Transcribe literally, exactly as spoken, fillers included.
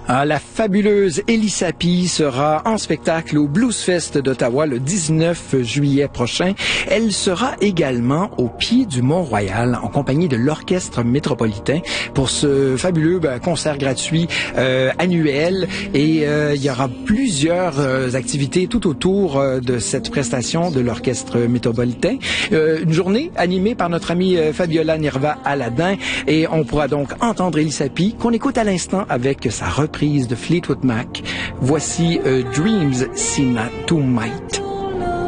Ah, la fabuleuse Elissa Pie sera en spectacle au Blues Fest d'Ottawa le dix-neuf juillet prochain. Elle sera également au pied du Mont-Royal en compagnie de l'Orchestre métropolitain pour ce fabuleux ben, concert gratuit euh, annuel. Et euh, il y aura plusieurs euh, activités tout autour euh, de cette prestation de l'Orchestre métropolitain. Euh, une journée animée par notre amie euh, Fabiola Nirva-Aladin. Et on pourra donc entendre Elissa Pie qu'on écoute à l'instant avec sa reprise de Fleetwood Mac. Voici euh, Dreams Seen to Might.